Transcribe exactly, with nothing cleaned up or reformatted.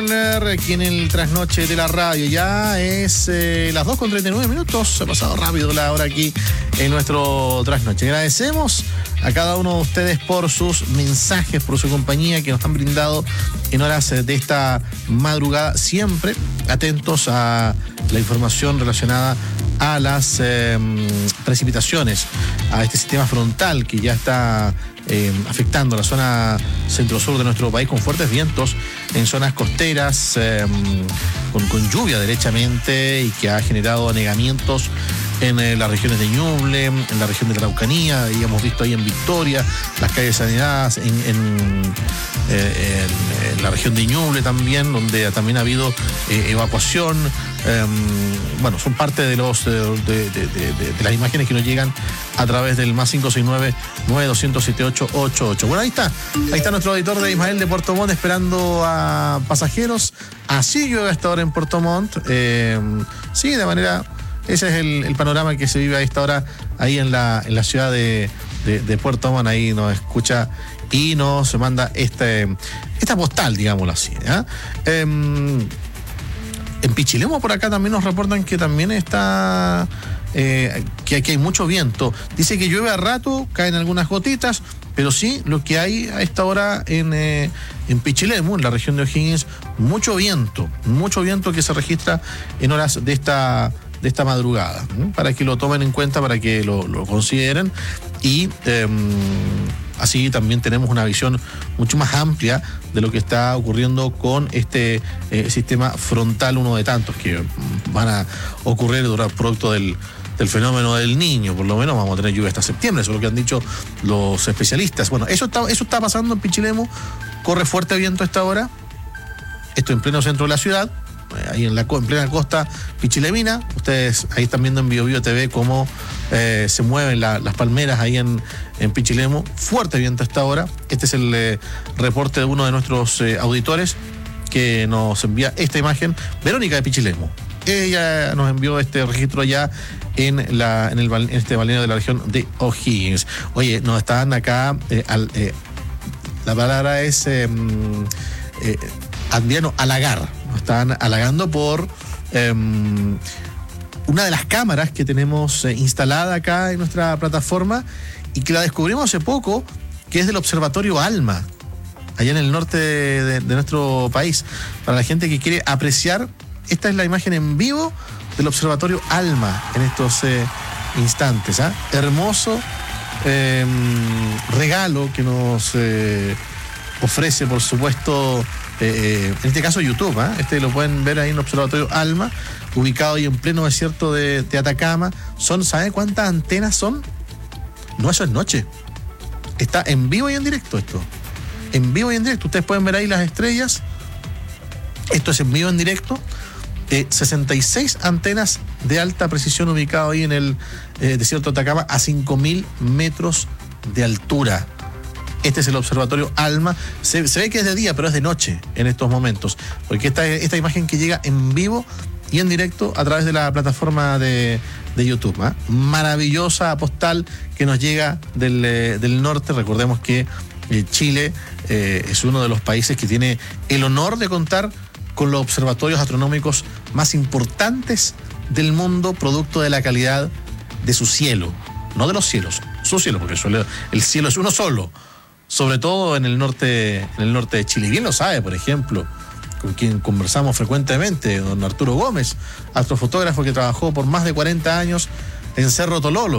Turner, aquí en el Trasnoche de la Radio. Ya es eh, las dos con treinta y nueve minutos. Se ha pasado rápido la hora aquí en nuestro Trasnoche. Agradecemos a cada uno de ustedes por sus mensajes, por su compañía que nos han brindado en horas de esta madrugada. Siempre atentos a la información relacionada a las eh, precipitaciones, a este sistema frontal que ya está eh, afectando la zona centro-sur de nuestro país con fuertes vientos en zonas costeras, eh, con, con lluvia derechamente, y que ha generado anegamientos en eh, las regiones de Ñuble, en la región de la Araucanía, y hemos visto ahí en Victoria, las calles saneadas, en, en, eh, en, en la región de Ñuble también, donde también ha habido eh, evacuación. Eh, bueno, son parte de los de, de, de, de, de las imágenes que nos llegan a través del más cinco seis nueve, nueve dos cero siete ocho ocho ocho. Bueno, ahí está, ahí está nuestro auditor de Ismael de Puerto Montt esperando a pasajeros. Así llueve a esta hora en Puerto Montt. Eh, sí, de manera... Ese es el, el panorama que se vive a esta hora ahí en la, en la ciudad de, de, de Puerto Montt. Ahí nos escucha y nos manda este, esta postal, digámoslo así. ¿eh? Eh, en Pichilemu por acá también nos reportan que también está, eh, que aquí hay mucho viento. Dice que llueve a rato, caen algunas gotitas, pero sí, lo que hay a esta hora en, eh, en Pichilemu, en la región de O'Higgins, mucho viento, mucho viento que se registra en horas de esta... de esta madrugada, ¿eh? Para que lo tomen en cuenta, para que lo, lo consideren, y eh, así también tenemos una visión mucho más amplia de lo que está ocurriendo con este eh, sistema frontal, uno de tantos que van a ocurrir durante producto del, del fenómeno del Niño. Por lo menos vamos a tener lluvia hasta septiembre, eso es lo que han dicho los especialistas. Bueno, eso está, eso está pasando en Pichilemu, corre fuerte viento a esta hora, esto en pleno centro de la ciudad, ahí en la en plena costa pichilemina. Ustedes ahí están viendo en Bio Bio T V cómo eh, se mueven la, las palmeras ahí en, en Pichilemu. Fuerte viento hasta ahora. Este es el eh, reporte de uno de nuestros eh, auditores que nos envía esta imagen. Verónica de Pichilemu. Ella nos envió este registro ya en, la, en, el, en este balneario de la región de O'Higgins. Oye, nos están acá, eh, al, eh, la palabra es eh, eh, Adriano halagar. Nos están halagando por eh, una de las cámaras que tenemos eh, instalada acá en nuestra plataforma, y que la descubrimos hace poco, que es del Observatorio ALMA, allá en el norte de, de, de nuestro país. Para la gente que quiere apreciar, esta es la imagen en vivo del Observatorio ALMA en estos eh, instantes. ¿eh? Hermoso eh, regalo que nos eh, ofrece, por supuesto, Eh, en este caso YouTube, ¿eh? Este lo pueden ver ahí en el Observatorio ALMA, ubicado ahí en pleno desierto de, de Atacama. Son, ¿sabe cuántas antenas son? No, eso es noche. Está en vivo y en directo esto. En vivo y en directo. Ustedes pueden ver ahí las estrellas. Esto es en vivo y en directo. Eh, sesenta y seis antenas de alta precisión ubicado ahí en el eh, desierto de Atacama a cinco mil metros de altura. Este es el Observatorio ALMA. Se, se ve que es de día, pero es de noche en estos momentos, porque esta, esta imagen que llega en vivo y en directo a través de la plataforma de, de YouTube. ¿eh? Maravillosa postal que nos llega del, eh, del norte. Recordemos que eh, Chile eh, es uno de los países que tiene el honor de contar con los observatorios astronómicos más importantes del mundo, producto de la calidad de su cielo, no de los cielos, su cielo, porque suele, el cielo es uno solo. Sobre todo en el norte, en el norte de Chile. Bien lo sabe, por ejemplo, con quien conversamos frecuentemente, don Arturo Gómez, astrofotógrafo que trabajó por más de cuarenta años en Cerro Tololo.